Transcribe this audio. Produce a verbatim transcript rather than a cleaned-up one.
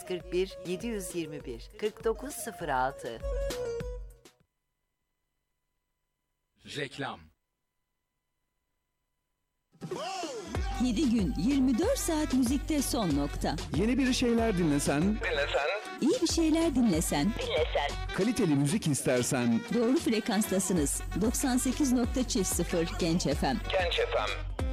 kırk bir yedi yüz yirmi bir kırk dokuz sıfır altı. Reklam. yedi gün yirmi dört saat müzikte son nokta. Yeni bir şeyler dinlesen, dinlesen, İyi bir şeyler dinlesen, dinlesen, kaliteli müzik istersen, doğru frekanstasınız. doksan sekiz nokta sıfır Genç F M. Genç F M.